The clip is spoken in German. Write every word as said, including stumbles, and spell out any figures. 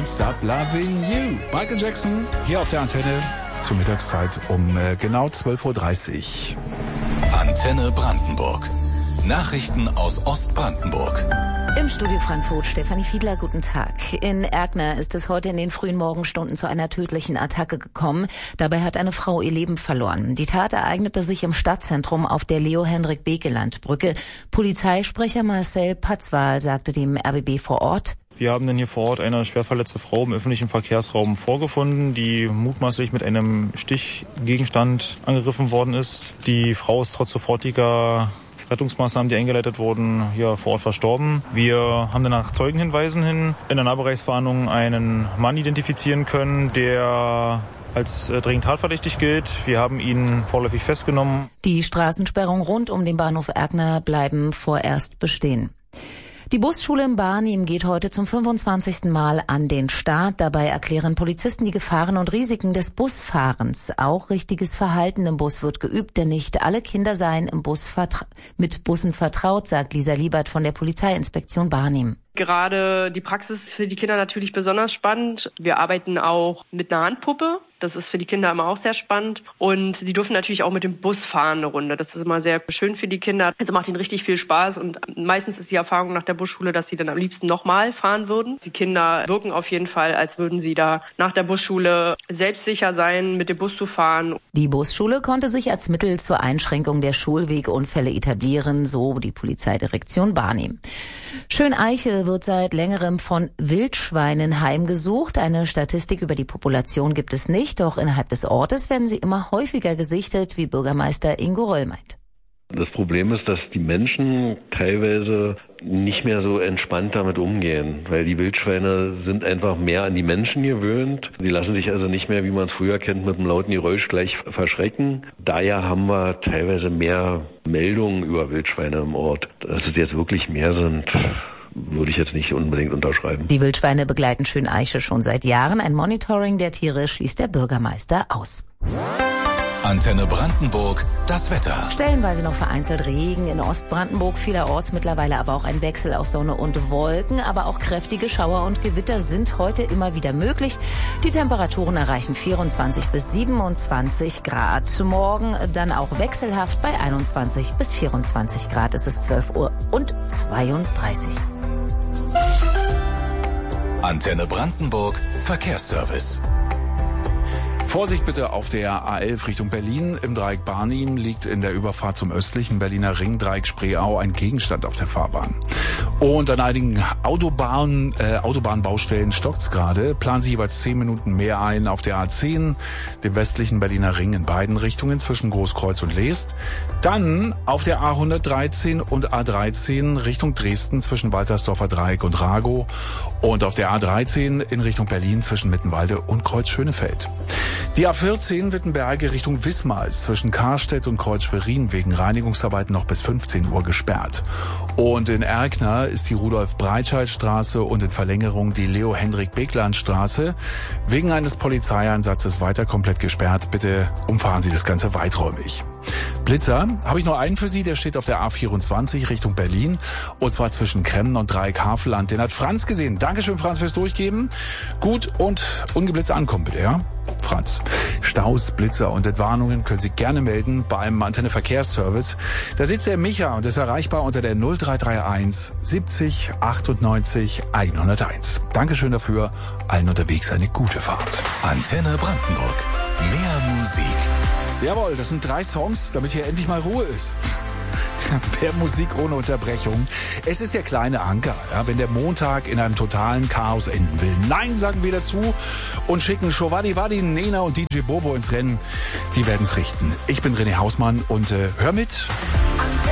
Can't Stop Loving You. Michael Jackson hier auf der Antenne zur Mittagszeit um äh, genau zwölf Uhr dreißig. Antenne Brandenburg. Nachrichten aus Ostbrandenburg. Im Studio Frankfurt Stefanie Fiedler, guten Tag. In Erkner ist es heute in den frühen Morgenstunden zu einer tödlichen Attacke gekommen. Dabei hat eine Frau ihr Leben verloren. Die Tat ereignete sich im Stadtzentrum auf der Leo-Hendrik-Bekeland-Brücke. Polizeisprecher Marcel Patzwal sagte dem R B B vor Ort: Wir haben dann hier vor Ort eine schwerverletzte Frau im öffentlichen Verkehrsraum vorgefunden, die mutmaßlich mit einem Stichgegenstand angegriffen worden ist. Die Frau ist trotz sofortiger Rettungsmaßnahmen, die eingeleitet wurden, hier vor Ort verstorben. Wir haben dann nach Zeugenhinweisen hin in der Nahbereichsfahndung einen Mann identifizieren können, der als dringend tatverdächtig gilt. Wir haben ihn vorläufig festgenommen. Die Straßensperrungen rund um den Bahnhof Erkner bleiben vorerst bestehen. Die Busschule in Barnim geht heute zum fünfundzwanzigsten Mal an den Start. Dabei erklären Polizisten die Gefahren und Risiken des Busfahrens. Auch richtiges Verhalten im Bus wird geübt, denn nicht alle Kinder seien im Bus vertra- mit Bussen vertraut, sagt Lisa Liebert von der Polizeiinspektion Barnim. Gerade die Praxis ist für die Kinder natürlich besonders spannend. Wir arbeiten auch mit einer Handpuppe. Das ist für die Kinder immer auch sehr spannend. Und sie dürfen natürlich auch mit dem Bus fahren eine Runde. Das ist immer sehr schön für die Kinder. Es macht ihnen richtig viel Spaß. Und meistens ist die Erfahrung nach der Busschule, dass sie dann am liebsten nochmal fahren würden. Die Kinder wirken auf jeden Fall, als würden sie da nach der Busschule selbstsicher sein, mit dem Bus zu fahren. Die Busschule konnte sich als Mittel zur Einschränkung der Schulwegunfälle etablieren, so die Polizeidirektion Barnim. Schöneiche wird seit längerem von Wildschweinen heimgesucht. Eine Statistik über die Population gibt es nicht, doch innerhalb des Ortes werden sie immer häufiger gesichtet, wie Bürgermeister Ingo Röll meint. Das Problem ist, dass die Menschen teilweise nicht mehr so entspannt damit umgehen, weil die Wildschweine sind einfach mehr an die Menschen gewöhnt. Sie lassen sich also nicht mehr, wie man es früher kennt, mit einem lauten Geräusch gleich verschrecken. Daher haben wir teilweise mehr Meldungen über Wildschweine im Ort. Dass es jetzt wirklich mehr sind, würde ich jetzt nicht unbedingt unterschreiben. Die Wildschweine begleiten Schöneiche schon seit Jahren. Ein Monitoring der Tiere schließt der Bürgermeister aus. Antenne Brandenburg, das Wetter. Stellenweise noch vereinzelt Regen in Ostbrandenburg, vielerorts mittlerweile aber auch ein Wechsel aus Sonne und Wolken, aber auch kräftige Schauer und Gewitter sind heute immer wieder möglich. Die Temperaturen erreichen vierundzwanzig bis siebenundzwanzig Grad. Morgen dann auch wechselhaft bei einundzwanzig bis vierundzwanzig Grad. Es ist zwölf Uhr und zweiunddreißig. Antenne Brandenburg, Verkehrsservice. Vorsicht bitte auf der A elf Richtung Berlin. Im Dreieck Barnim liegt in der Überfahrt zum östlichen Berliner Ring, Dreieck Spreeau, ein Gegenstand auf der Fahrbahn. Und an einigen Autobahn, äh, Autobahnbaustellen stockt's gerade. Planen Sie jeweils zehn Minuten mehr ein auf der A zehn, dem westlichen Berliner Ring in beiden Richtungen zwischen Großkreuz und Leest. Dann auf der A hundertdreizehn und A dreizehn Richtung Dresden zwischen Waltersdorfer Dreieck und Ragow. Und auf der A dreizehn in Richtung Berlin zwischen Mittenwalde und Kreuz-Schönefeld. Die A vierzehn Wittenberge Richtung Wismar ist zwischen Karstedt und Kreuz-Schwerin wegen Reinigungsarbeiten noch bis fünfzehn Uhr gesperrt. Und in Erkner ist die Rudolf-Breitscheid-Straße und in Verlängerung die Leo-Hendrik-Bekeland-Straße wegen eines Polizeieinsatzes weiter komplett gesperrt. Bitte umfahren Sie das Ganze weiträumig. Blitzer habe ich noch einen für Sie, der steht auf der A vierundzwanzig Richtung Berlin und zwar zwischen Kremmen und Dreieck-Havelland. Den hat Franz gesehen. Dankeschön, Franz, fürs Durchgeben. Gut und ungeblitzt ankommen, bitte, ja? Franz. Staus, Blitzer und Entwarnungen können Sie gerne melden beim Antenne Verkehrsservice. Da sitzt der Micha und ist erreichbar unter der null drei drei eins siebzig achtundneunzig hunderteins. Dankeschön dafür. Allen unterwegs eine gute Fahrt. Antenne Brandenburg. Mehr Musik. Jawohl, das sind drei Songs, damit hier endlich mal Ruhe ist. Mehr Musik ohne Unterbrechung. Es ist der kleine Anker, ja, wenn der Montag in einem totalen Chaos enden will. Nein, sagen wir dazu und schicken Showadi Wadi, Nena und D J Bobo ins Rennen. Die werden's richten. Ich bin René Hausmann und äh, hör mit.